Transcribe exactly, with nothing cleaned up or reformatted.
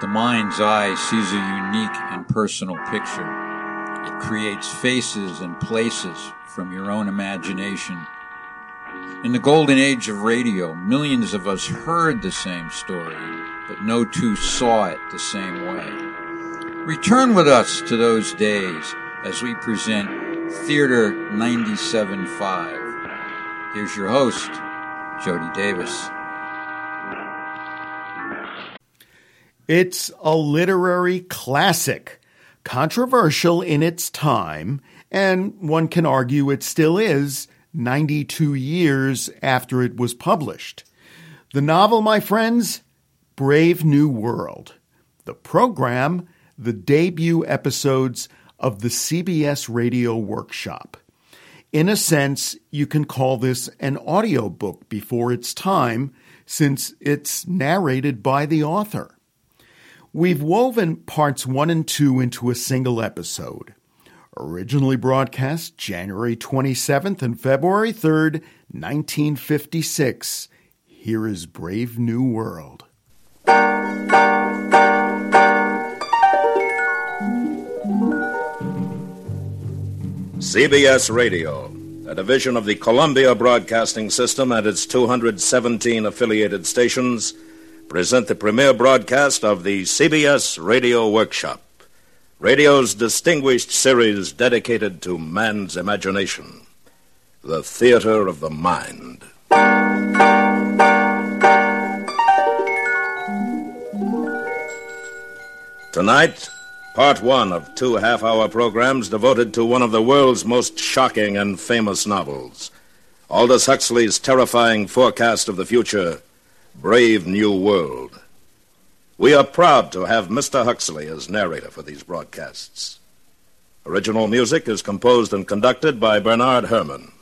The mind's eye sees a unique and personal picture. It creates faces and places from your own imagination. In the golden age of radio, millions of us heard the same story, but no two saw it the same way. Return with us to those days as we present Theater ninety-seven point five. Here's your host, Jody Davis. It's a literary classic, controversial in its time, and one can argue it still is ninety-two years after it was published. The novel, my friends, Brave New World. The program, the debut episodes of the C B S Radio Workshop. In a sense, you can call this an audiobook before its time, since it's narrated by the author. We've woven parts one and two into a single episode. Originally broadcast January twenty-seventh and February third, nineteen fifty-six. Here is Brave New World. C B S Radio, a division of the Columbia Broadcasting System and its two hundred seventeen affiliated stations, present the premiere broadcast of the C B S Radio Workshop, radio's distinguished series dedicated to man's imagination, the theater of the mind. Tonight, part one of two half-hour programs devoted to one of the world's most shocking and famous novels, Aldous Huxley's terrifying forecast of the future, Brave New World. We are proud to have Mister Huxley as narrator for these broadcasts. Original music is composed and conducted by Bernard Herrmann.